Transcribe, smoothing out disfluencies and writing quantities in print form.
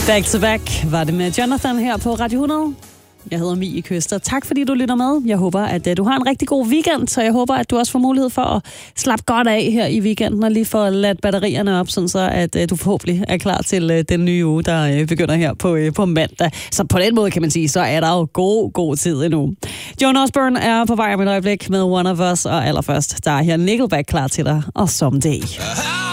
Back to Back var det med Jonathan her på Radio 100. Jeg hedder Mie Køster. Tak fordi du lytter med. Jeg håber, at du har en rigtig god weekend, så jeg håber, at du også får mulighed for at slappe godt af her i weekenden og lige få ladt batterierne op, sådan så at du forhåbentlig er klar til den nye uge, der begynder her på mandag. Så på den måde kan man sige, så er der jo god tid endnu. Joan Osborne er på vej om et øjeblik med One of Us, og allerførst, der er her Nickelback klar til dig, og Someday.